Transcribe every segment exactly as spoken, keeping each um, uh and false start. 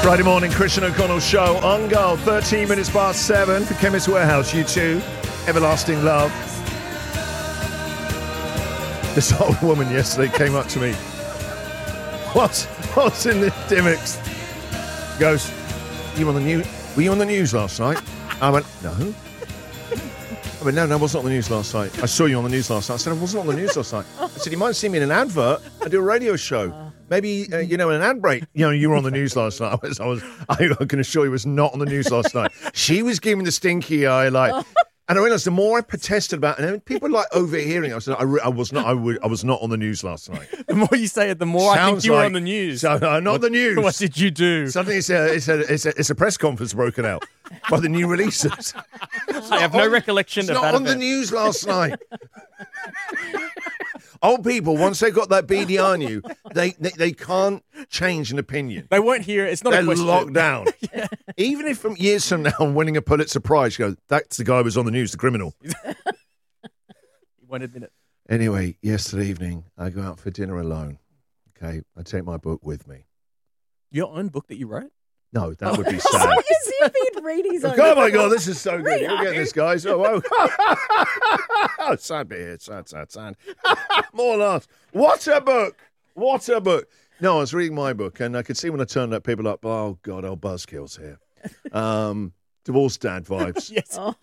Friday morning, Christian O'Connell show on Gold. thirteen minutes past seven for Chemist Warehouse. You too. Everlasting love. This old woman yesterday came up to me. What's, what's in this Dimmicks? Goes, you on the news? Were you on the news last night? I went, no. I went, no, no, I wasn't on the news last night. I saw you on the news last night. I said, I wasn't on the news last night. I said, you might see me in an advert. I do a radio show. Maybe, uh, you know, in an ad break, you know, you were on the news last night. I was, I was, I can assure you, was not on the news last night. She was giving the stinky eye, like, and I realised the more I protested about it, and then people like overhearing, I said, I, re- I was not, I, w- I was not on the news last night. The more you say it, the more Sounds I think you like, were on the news. So, uh, not what, the news. What did you do? Suddenly it's a, it's a, it's a, it's a press conference broken out by the new releases. I have no on, recollection it's of not that on event. the news last night. Old people, once they got that B D on you, they, they they can't change an opinion. They won't hear it. It's not They're a question. locked down. Yeah. Even if from years from now I'm winning a Pulitzer Prize, you go, that's the guy who was on the news, the criminal. You won't admit it. Anyway, yesterday evening, I go out for dinner alone. Okay, I take my book with me. Your own book that you wrote? No, that would be sad. You see if he'd read his own. Oh my God, this is so good. Read Look at this, guys. Oh, oh. Sad bit here. Sad, sad, sad. More laughs. What a book. What a book. No, I was reading my book, and I could see when I turned up, people up, oh, God, old Buzzkill's here. Um, divorced dad vibes. Yes. Oh.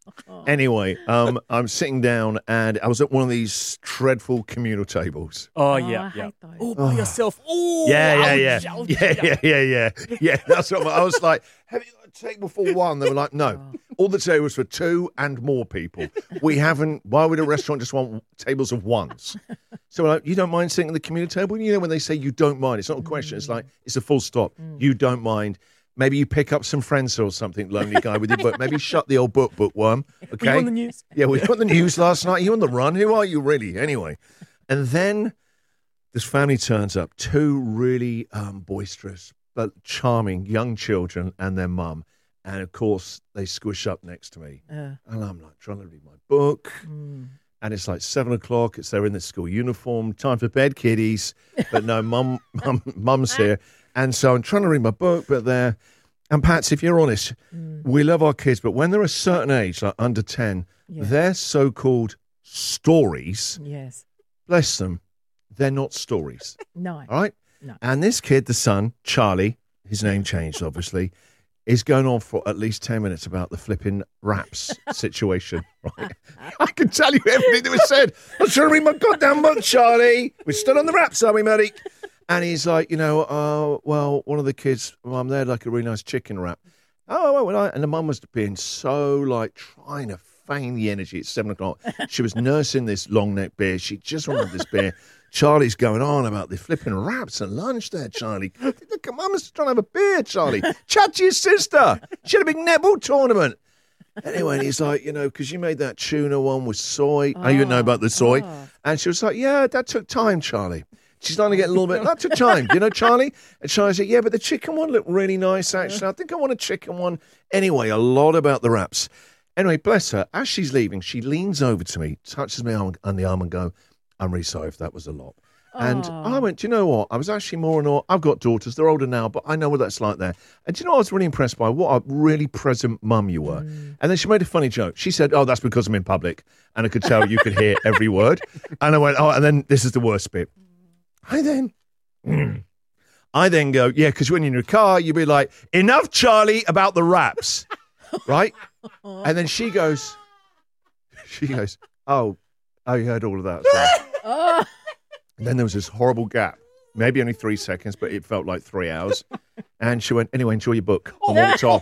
Anyway, um, I'm sitting down, and I was at one of these dreadful communal tables. Oh, Oh, yeah, I yeah. hate those. Oh, by yourself. Oh, Yeah, yeah, ouch, yeah. ouch, Yeah, ouch. yeah, yeah, yeah. Yeah, that's what I was like, have you got a table for one? They were like, no. All the tables for two and more people. We haven't, why would a restaurant just want tables of ones? So we're like, you don't mind sitting at the communal table? You know, when they say you don't mind, it's not a question. It's like, it's a full stop. You don't mind. Maybe you pick up some friends or something, lonely guy with your book. Maybe shut the old book bookworm. Okay. Were you on the news? Yeah, we were on the news last night. Are you on the run? Who are you really? Anyway. And then this family turns up, two really um, boisterous but charming young children and their mum. And, of course, they squish up next to me. Uh, And I'm like trying to read my book. mm. And it's like seven o'clock. It's they're in the school uniform. Time for bed, kiddies. But no, mum, mum, mum's here. And so I'm trying to read my book, but they're... And, Pats, if you're honest, Mm. we love our kids, but when they're a certain age, like under ten, Yeah. their so-called stories, Yes. bless them, they're not stories. No. All right? No. And this kid, the son, Charlie, his name changed, obviously, is going on for at least ten minutes about the flipping raps situation. Right? I can tell you everything that was said. I'm trying to read my goddamn book, Charlie. We're still on the raps, are we, Murray? And he's like, you know, uh, well, one of the kids, mum, they had like a really nice chicken wrap. Oh, well, I, and the mum was being so like trying to feign the energy. It's seven o'clock. She was nursing this long neck beer. She just wanted this beer. Charlie's going on about the flipping wraps at lunch there, Charlie. Look at mum's trying to have a beer, Charlie. Chat to your sister. She had a big netball tournament. Anyway, and he's like, you know, because you made that tuna one with soy. Oh, I didn't know about the soy. Oh. And she was like, yeah, that took time, Charlie. She's starting to get a little bit, that took time. Do you know, Charlie? And Charlie said, yeah, but the chicken one looked really nice, actually. I think I want a chicken one. Anyway, a lot about the wraps. Anyway, bless her. As she's leaving, she leans over to me, touches me on, on the arm and go, I'm really sorry if that was a lot. And Oh. I went, do you know what? I was actually more and more, I've got daughters, they're older now, but I know what that's like there. And do you know what I was really impressed by? What a really present mum you were. Mm. And then she made a funny joke. She said, oh, that's because I'm in public. And I could tell you could hear every word. And I went, oh, and then this is the worst bit. I then, I then go, yeah, because when you're in your car, you'd be like, enough, Charlie, about the raps, right? And then she goes, she goes, oh, I heard all of that. So. Oh. And then there was this horrible gap, maybe only three seconds, but it felt like three hours. And she went, anyway, enjoy your book. And walked off.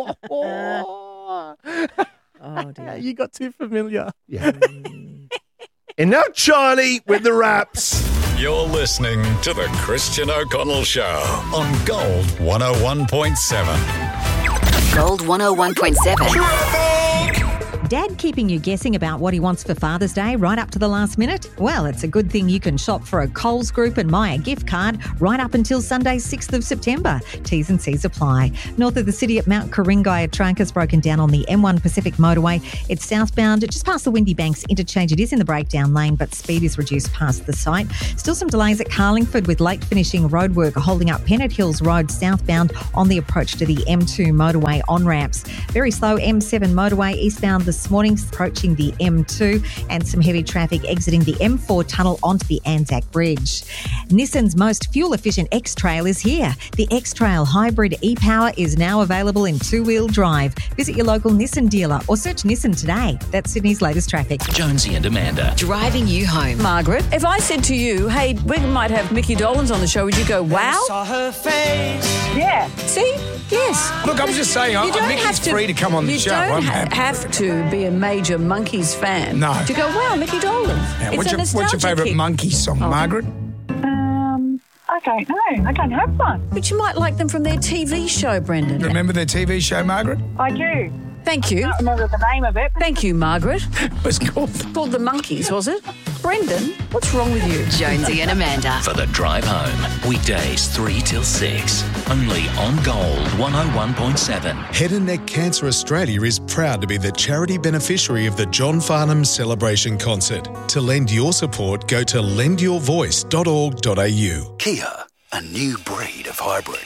Oh, dear. You got too familiar. Yeah. Enough, Charlie, with the raps. You're listening to The Christian O'Connell Show on Gold one oh one point seven. Gold one oh one point seven. Dad keeping you guessing about what he wants for Father's Day right up to the last minute? Well, it's a good thing you can shop for a Coles Group and Myer gift card right up until Sunday, sixth of September. T's and C's apply. North of the city at Mount Ku-ring-gai, a truck has broken down on the M one Pacific motorway. It's southbound just past the Windy Banks interchange. It is in the breakdown lane, but speed is reduced past the site. Still some delays at Carlingford with late finishing roadwork holding up Pennant Hills Road southbound on the approach to the M two motorway on-ramps. Very slow M seven motorway eastbound this morning, approaching the M two, and some heavy traffic exiting the M four tunnel onto the Anzac Bridge. Nissan's most fuel-efficient X-Trail is here. The X-Trail Hybrid e-Power is now available in two-wheel drive. Visit your local Nissan dealer or search Nissan today. That's Sydney's latest traffic. Jonesy and Amanda. Driving you home. Margaret, if I said to you, hey, we might have Mickey Dolenz on the show, would you go, wow? Saw her face. Yeah. See? Yes. Look, I'm just saying, I, You don't Mickey's have to, free to come on the you show. don't I'm ha- happy. have to be a major Monkeys fan No. to go, wow, Mickey Dolenz. Yeah, It's what's, a your, what's your nostalgia favourite kick. Monkey song, Oh. Margaret? Um, I don't know. I don't have one. But you might like them from their T V show, Brendan. Remember their T V show, Margaret? I do. Thank you. I don't remember the name of it. Thank you, Margaret. What's it called? Called The Monkeys, was it? Brendan, what's wrong with you? Jonesy and Amanda. For the drive home. Weekdays three till six. Only on Gold one oh one point seven. Head and Neck Cancer Australia is proud to be the charity beneficiary of the John Farnham Celebration Concert. To lend your support, go to lend your voice dot org dot a u. Kia, a new breed of hybrid.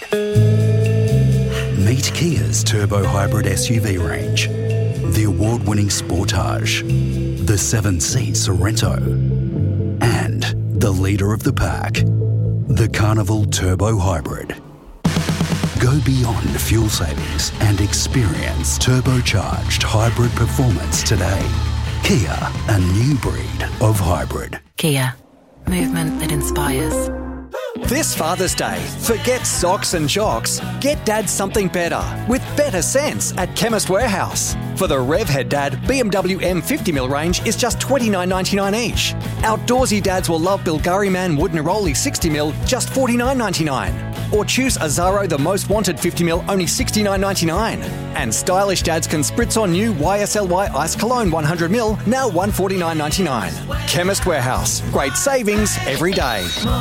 Meet Kia's Turbo Hybrid S U V range. The award-winning Sportage, the seven-seat Sorrento, and the leader of the pack, the Carnival Turbo Hybrid. Go beyond fuel savings and experience turbocharged hybrid performance today. Kia, a new breed of hybrid. Kia. Movement that inspires. This Father's Day, forget socks and jocks. Get Dad something better with better sense at Chemist Warehouse. For the Revhead Dad, B M W M fifty mil range is just twenty-nine ninety-nine each. Outdoorsy dads will love Bulgari Man Wood Neroli sixty mil, just forty-nine ninety-nine. Or choose Azaro The Most Wanted fifty mil, only sixty-nine ninety-nine. And stylish dads can spritz on new Y S L Y Ice Cologne one hundred mil, now one forty-nine ninety-nine. Chemist Warehouse, great savings every day.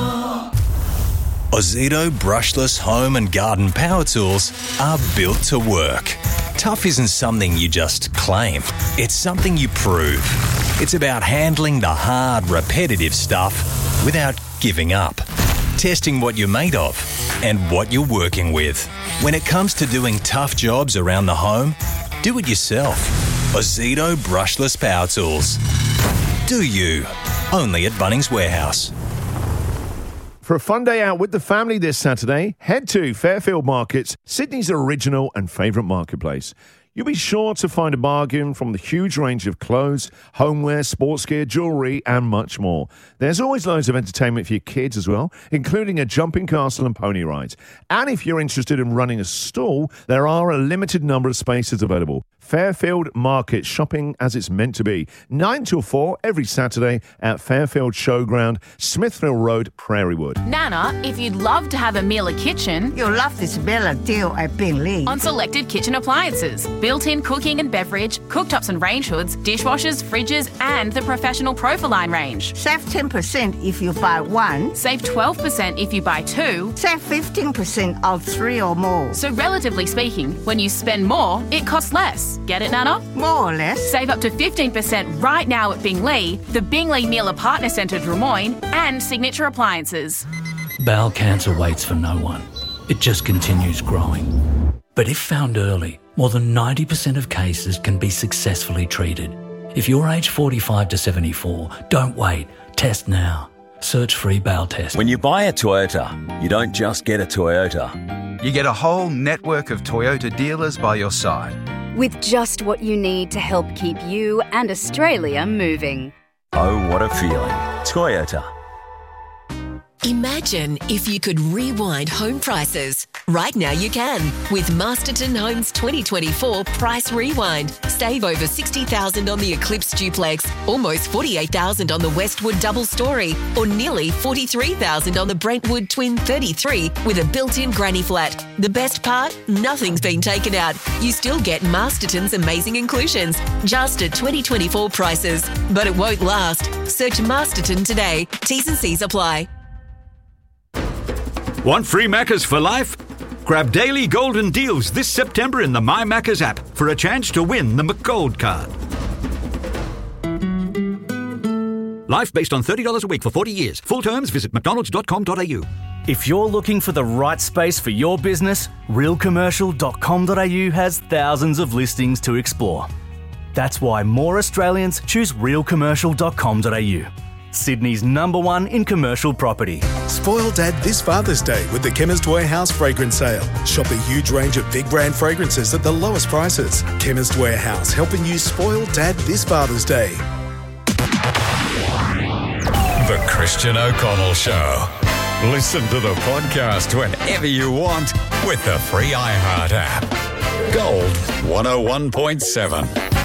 Ozito brushless home and garden power tools are built to work. Tough isn't something you just claim. It's something you prove. It's about handling the hard, repetitive stuff without giving up. Testing what you're made of and what you're working with. When it comes to doing tough jobs around the home, do it yourself. Ozito brushless power tools. Do you? Only at Bunnings Warehouse. For a fun day out with the family this Saturday, head to Fairfield Markets, Sydney's original and favourite marketplace. You'll be sure to find a bargain from the huge range of clothes, homeware, sports gear, jewellery and much more. There's always loads of entertainment for your kids as well, including a jumping castle and pony rides. And if you're interested in running a stall, there are a limited number of spaces available. Fairfield Market, shopping as it's meant to be. nine till four every Saturday at Fairfield Showground, Smithville Road, Prairie Wood. Nana, if you'd love to have a Miele kitchen, you'll love this Bella deal at Bingley. On selected kitchen appliances, built-in cooking and beverage, cooktops and range hoods, dishwashers, fridges, and the professional Profiline range. Save ten percent if you buy one. Save twelve percent if you buy two. Save fifteen percent of three or more. So relatively speaking, when you spend more, it costs less. Get it, Nana? More or less. Save up to fifteen percent right now at Bingley, the Bingley Miele Partner Centre Drummoyne, and Signature Appliances. Bowel cancer waits for no one. It just continues growing. But if found early, more than ninety percent of cases can be successfully treated. If you're aged forty-five to seventy-four, don't wait. Test now. Search free bowel test. When you buy a Toyota, you don't just get a Toyota. You get a whole network of Toyota dealers by your side. With just what you need to help keep you and Australia moving. Oh, what a feeling. Toyota. Imagine if you could rewind home prices. Right now you can with Masterton Homes twenty twenty-four Price Rewind. Save over sixty thousand dollars on the Eclipse Duplex, almost forty-eight thousand dollars on the Westwood Double Story, or nearly forty-three thousand dollars on the Brentwood Twin thirty-three with a built-in granny flat. The best part? Nothing's been taken out. You still get Masterton's amazing inclusions, just at twenty twenty-four prices. But it won't last. Search Masterton today. T's and C's apply. Want free Maccas for life? Grab daily golden deals this September in the My Maccas app for a chance to win the McGold card. Life based on thirty dollars a week for forty years. Full terms, visit mcdonalds dot com dot a u. If you're looking for the right space for your business, real commercial dot com dot a u has thousands of listings to explore. That's why more Australians choose real commercial dot com dot a u. Sydney's number one in commercial property. Spoil Dad this Father's Day with the Chemist Warehouse fragrance sale. Shop a huge range of big brand fragrances at the lowest prices. Chemist Warehouse, helping you spoil Dad this Father's Day. The Christian O'Connell Show. Listen to the podcast whenever you want with the free iHeart app. Gold one oh one point seven.